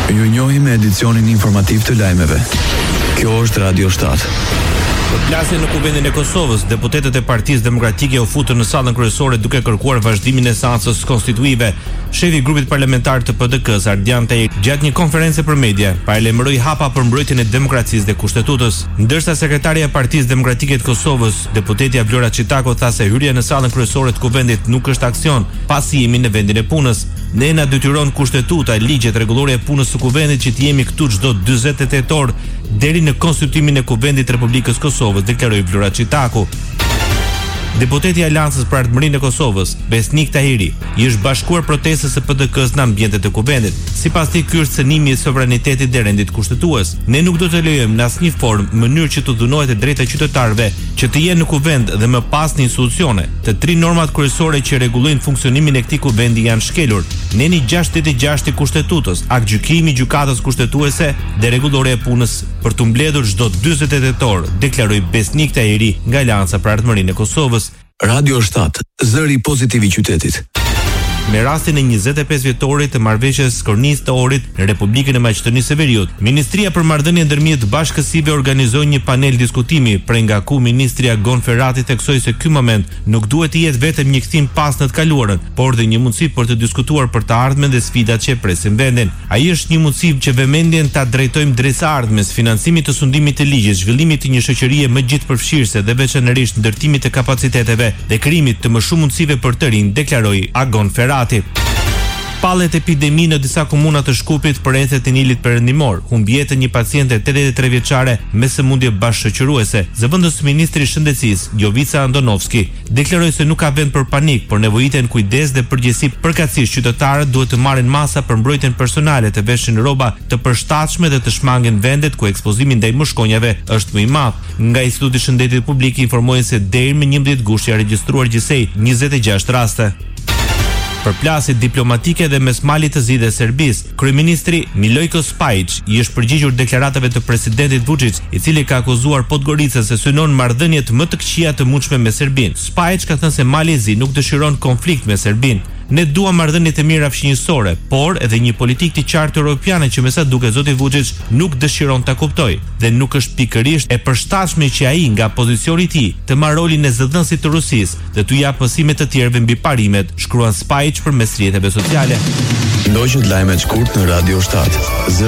Ju njohim me edicionin informativ të lajmeve. Kjo është Radio 7. Për plasjen në Kuvendin e Kosovës, deputetët e Partisë Demokratike u futën në sallën kryesore duke kërkuar vazhdimin e seancës konstituive. Shefi i grupit parlamentar të PDK-s, Ardian Taher, gjatë një konferencë për media, paralajmëroi hapa për mbrojtjen e demokracisë dhe kushtetutës, ndërsa sekretarja e Partisë Demokratike të Kosovës, deputetja Vlora Çitako, tha se hyrja në sallën kryesore të Kuvendit nuk është aksion, pasi jemi në vendin e punës. Ne na detyron kushtetuta, ligjet, rregulloria e punës së Kuvendit që të jemi këtu çdo 48 orë deri në konstituimin e Kuvendit të Republikës Kosovës, deklaroi Vlora Çitako. Deputeti i Aleancës për Ardhmërinë e Kosovës, Besnik Tahiri, i është bashkuar protestës së PDK-s në ambientet e Kuvendit. Sipas tij, ky është cënimi i sovranitetit dhe rendit kushtetues. Ne nuk do të lejojmë në asnjë formë mënyrë që të dhunohet e drejta e qytetarëve që të jenë në kuvend dhe më pas në institucione. Të tri normat kryesore që rregullojnë funksionimin e këtij kuvendi janë shkelur. Neni 686 i Kushtetutës, akt gjykimi i gjykatës kushtetuese dhe rregulloria e punës për të mbledhur çdo 48 orë, deklaroi Besnik Tahiri nga Aleanca për Ardhmërinë e Kosovës. Radio 7, zëri pozitiv i qytetit. Me rastin e 25 vjetorit të marrëveshjes kornisë të Ohrit në Republikën e Maqedonisë së Veriut, Ministria për Marrëdhënie ndërmjet bashkësive organizoi një panel diskutimi, prej nga ku ministri Agon Ferrati theksoi se ky moment nuk duhet të jetë vetëm një kthim pas në të kaluarën, por dhe një mundësi për të diskutuar për të ardhmen dhe sfidat që presin vendin. Ai është një mundësi që vëmendjen ta drejtojmë drejt së ardhmes, financimit të sundimit të ligjit, zhvillimit të një shoqërie më gjithëpërfshirëse dhe veçanërisht ndërtimit të kapaciteteve dhe krijimit të më shumë mundësive për të rinj, deklaroi Agon Ferrati. Pallet epidemi në disa komuna të Shkupit për rrethet e Nilit Perëndimor, humbi jetën një paciente 83 vjeçare me sëmundje bashkëshoqëruese. Zëvendës ministri i Shëndetësisë, Jovica Andonovski, deklaroi se nuk ka vend për panik, por nevojiten kujdes dhe përgjegjësi përkatësisht qytetarët duhet të marrin masa për mbrojtjen personale, të veshin rroba të përshtatshme dhe të shmangen vendet ku ekspozimi ndaj mushkonjave është më i madh. Nga Instituti i Shëndetit Publik informojnë se deri më 11 gusht janë regjistruar gjithsej 26 raste. Përplasje diplomatike dhe mes malit të zi dhe Serbisë, kryeministri Milojko Spajić i është përgjigjur deklaratave të presidentit Vučić, i cili ka akuzuar Podgoricën se synon marrëdhëniet më të këqija të mundshme me Serbinë. Spajić ka thënë se mali i zi nuk dëshiron konflikt me Serbinë. Ne duam marrëdhënie të mira fshinjësore, por edhe një politikë të qartë europiane që me sa duket zoti Vučić nuk dëshiron ta kuptojë dhe nuk është pikërisht e përshtatshme që ai nga pozicioni i tij të marrë rolin e zëdhënësit të Rusisë dhe t'u jap mësime të tjerëve mbi parimet, shkruan Spajić përmes rrjeteve sociale. Ndoqët lajmet shkurt në Radio 7.